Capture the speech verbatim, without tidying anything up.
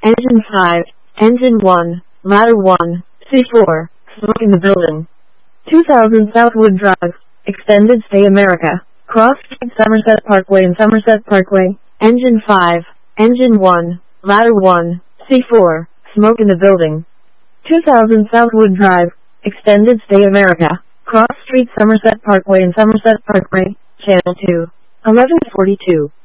Engine five, Engine one, Ladder one, C four, smoke in the building. two thousand Southwood Drive, Extended Stay America, Cross Street Somerset Parkway and Somerset Parkway. Engine five, Engine one, Ladder one, C four, smoke in the building. two thousand Southwood Drive, Extended Stay America, Cross Street Somerset Parkway and Somerset Parkway, Channel two, eleven forty-two.